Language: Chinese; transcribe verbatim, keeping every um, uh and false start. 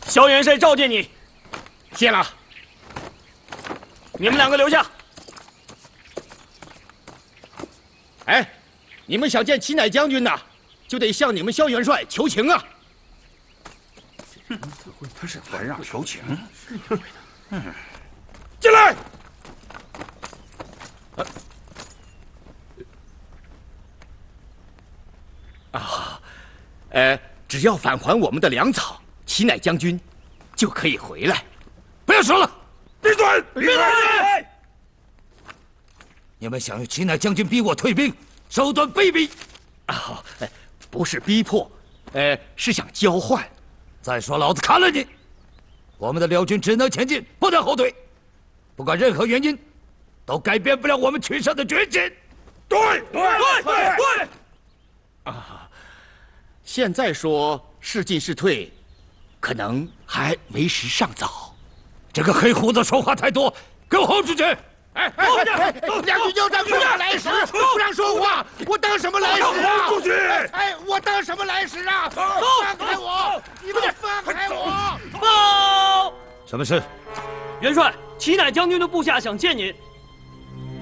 萧元帅召见你。 谢了。 你们两个留下。 哎，你们想见齐乃将军呐，就得向你们萧元帅求情啊。 他是还让求情。 嗯，进来。啊，呃，只要返还我们的粮草，齐乃将军就可以回来。不要说了， 闭嘴！ 闭嘴！ 你们想用齐乃将军逼我退兵，手段卑鄙！ 啊，不是逼迫，呃，是想交换。 再说，老子看了你！我们的辽军只能前进，不能后退。不管任何原因，都改变不了我们取胜的决心。 对对对对对！ 啊，现在说是进是退，可能还为时尚早。 这个黑胡子说话太多，给我轰出去！ 哎哎哎！两军交战不让来使，不让说话，我当什么来使啊？ 出去！ 哎，我当什么来使啊？放开我！你们放开我！ 报！ 什么事？ 元帅，齐乃将军的部下想见您。